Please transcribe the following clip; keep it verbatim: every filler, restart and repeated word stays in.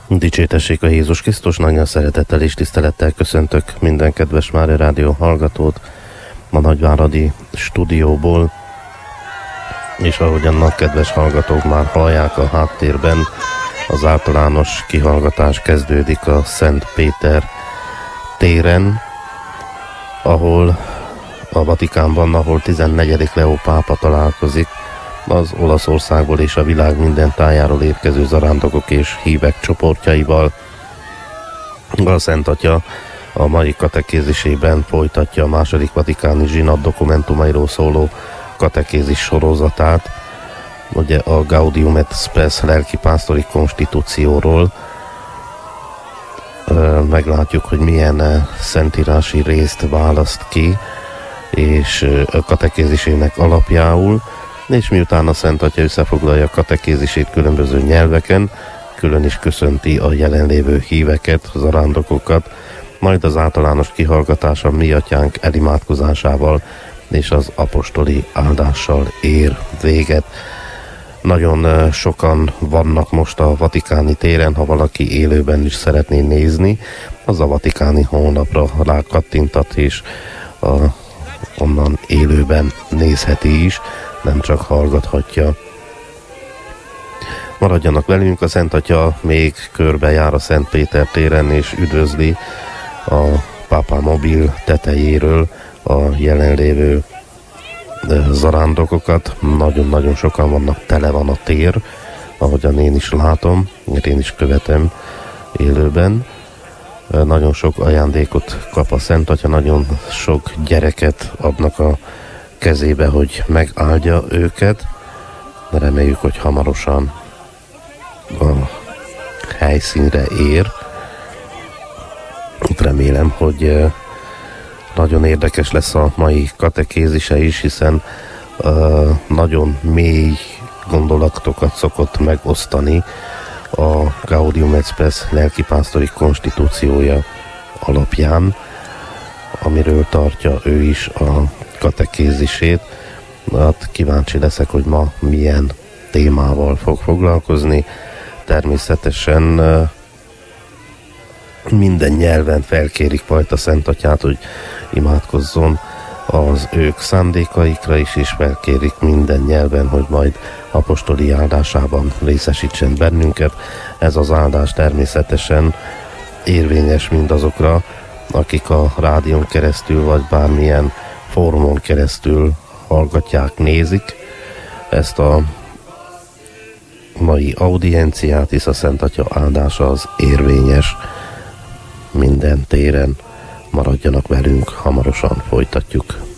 Dicsértessék a Jézus Krisztus, nagyon szeretettel és tisztelettel köszöntök minden kedves Mária Rádió hallgatót a Nagyváradi stúdióból, és ahogyan a kedves hallgatók már hallják a háttérben, az általános kihallgatás kezdődik a Szent Péter téren, ahol a Vatikánban, ahol tizennegyedik Leó pápa találkozik az Olaszországból és a világ minden tájáról érkező zarándokok és hívek csoportjaival. A Szent Atya a mai katekézisében folytatja a második vatikáni zsinat dokumentumairól szóló katekézis sorozatát, ugye a Gaudium et Spes lelkipásztori konstitúcióról. Meglátjuk, hogy milyen szentírási részt választ ki, és a katekézisének alapjául, és miután a Szent Atya összefoglalja a katekézisét különböző nyelveken, külön is köszönti a jelenlévő híveket, zarándokokat, majd az általános kihallgatása mi atyánk elimádkozásával és az apostoli áldással ér véget. Nagyon sokan vannak most a Vatikáni téren, ha valaki élőben is szeretné nézni, az a Vatikáni honlapra rákattintat, és a, onnan élőben nézheti is, nem csak hallgathatja. Maradjanak velünk, a Szent Atya még körbejár a Szent Péter téren, és üdvözli a pápa mobil tetejéről a jelenlévő zarándokokat. Nagyon-nagyon sokan vannak, tele van a tér, ahogyan én is látom, én is követem élőben. Nagyon sok ajándékot kap a Szent Atya, nagyon sok gyereket adnak a kezébe, hogy megáldja őket. Reméljük, hogy hamarosan a helyszínre ér. Remélem, hogy nagyon érdekes lesz a mai katekézise is, hiszen uh, nagyon mély gondolatokat szokott megosztani a Gaudium et Spes lelkipásztori konstitúciója alapján, amiről tartja ő is a katekézisét. Hát kíváncsi leszek, hogy ma milyen témával fog foglalkozni. Természetesen uh, minden nyelven felkérik majd a Szent Atyát, hogy imádkozzon az ők szándékaikra is, és felkérik minden nyelven, hogy majd apostoli áldásában részesítsen bennünket. Ez az áldás természetesen érvényes mindazokra, akik a rádión keresztül, vagy bármilyen fórumon keresztül hallgatják, nézik ezt a mai audienciát, hisz a Szent Atya áldása az érvényes minden téren. Maradjanak velünk, hamarosan folytatjuk.